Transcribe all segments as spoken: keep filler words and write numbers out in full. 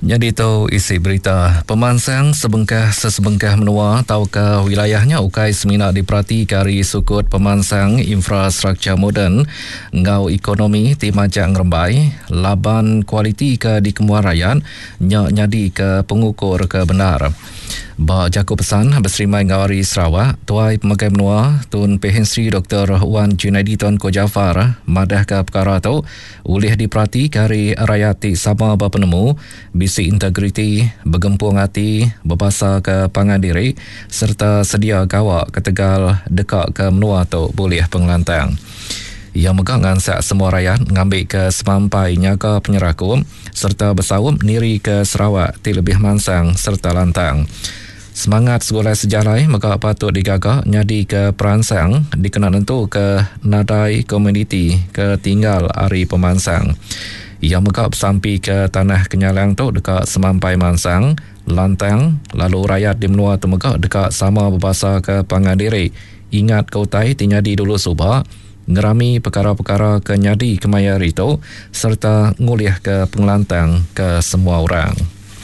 Jadi tu isi berita. Pemansang sebengkah sesebengkah menua tau ke wilayahnya ukai semina diperhati kari sukut pemansang infrastruktur moden ngau ekonomi ti majak ngerembai laban kualiti ke di kemuan rakyat nyak nyadi ke pengukur ke benar. Ba jaku pesan berserimai ngawari Sarawak tuai pemakai menua Tun Pehen Sri Doktor Wan Junaidi Tuanku Jaafar madah ke perkara tu ulih diperhati kari rakyat ti sama berpenemu bisi integriti bergempung hati berbasa ke pangan diri serta sedia gawak ketegal dekak ke menua tu boleh pengelantang. Yang megang ngansak semua rakyat ngambil ke semampai nyaga penyerakum serta bersawum niri ke Sarawak ti lebih mansang serta lantang. Semangat sekolah sejarah maka patut digagak nyadi ke peransang dikena tentu ke nadai komuniti ke tinggal ari pemansang. Yang maka sampai ke tanah kenyalang tu dekat semampai mansang, lantang, lalu rakyat di menua tu maka dekat sama berbahasa ke pangandiri. Ingat kau tai tinyadi dulu subak, ngerami perkara-perkara ke nyadi kemayar itu serta nguliah ke pengelantang ke semua orang.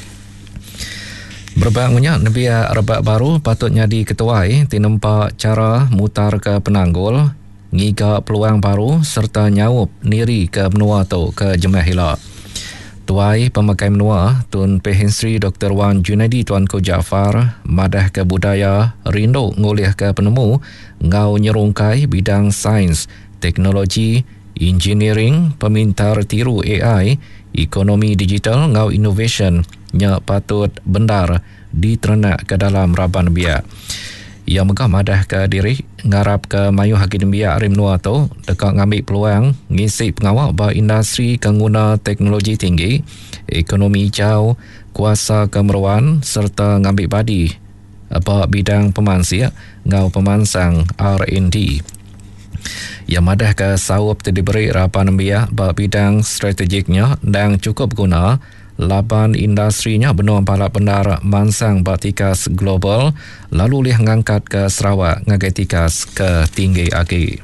Berbangnya nebia rebak baru patutnya diketuai tinampak cara mutar ke penanggul, ngiga peluang baru serta nyawup niri ke menua tu ke Jemahila. Tuai pemakai menua Tun Pehen Sri Doktor Wan Junaidi Tuanku Jaafar madah ke budaya rindu nguliah ke penemu ngau nyerungkai bidang sains, teknologi, engineering, pemintar tiru A I, ekonomi digital ngau innovation nya patut bendar diternak ke dalam raban biak. Yang megah madah ke diri ngarap ke mayu hakim biak rim nua tu dekat ngambil peluang ngisi pengawal ba industri pengguna teknologi tinggi, ekonomi hijau, kuasa kemeruan serta ngambil badi apa bidang pemansia ngau pemansang R and D. Yang madah ke sawup diberi rapan biak ba bidang strategiknya dan cukup guna laban industrinya benua palak benar mansang batikas global lalu lih ngangkat ke Sarawak ngagetikas ke tinggi agi.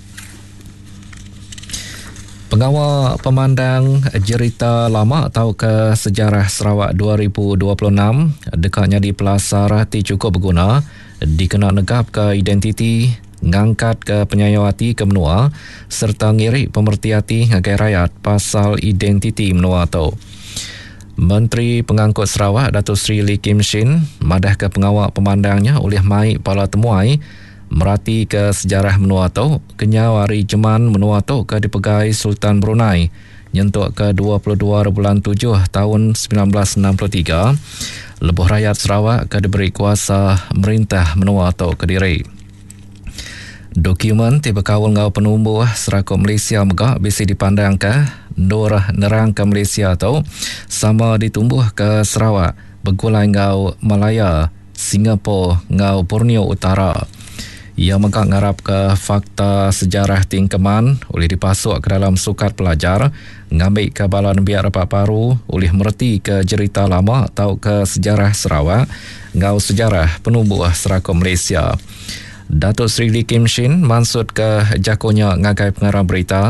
Pengawal pemandang cerita lama atau ke sejarah Sarawak dua ribu dua puluh enam dekatnya di pelasar ti cukup berguna dikena negap ke identiti ngangkat ke penyayawati ke menua serta ngiri pemertiati ngagai rakyat pasal identiti menua tu. Menteri Pengangkut Sarawak Datuk Seri Lee Kim Shin madah ke pengawal pemandangnya oleh mai pala temuai merati ke sejarah menua tu kenyawari jeman menua tu ke dipegai Sultan Brunei nyentuk ke dua puluh dua bulan tujuh tahun sembilan belas enam puluh tiga lebuh rakyat Sarawak ke diberi kuasa merintah menua tu ke diri. Dokumen tiba kawal ngau penumbuh seraku Malaysia megah bisi dipandang ke Nur nerang ke Malaysia tu sama ditumbuh ke Sarawak bergulai ngau Malaya, Singapura ngau Borneo Utara. Ia megah ngarap ke fakta sejarah tingkeman oleh dipasuk ke dalam sukat pelajar ngambil ke balan biak rapat baru oleh mereti ke cerita lama atau ke sejarah Sarawak ngau sejarah penumbuh seraku Malaysia. Datuk Seri Lee Kim Shin maksud ke jakunya ngagai pengarah berita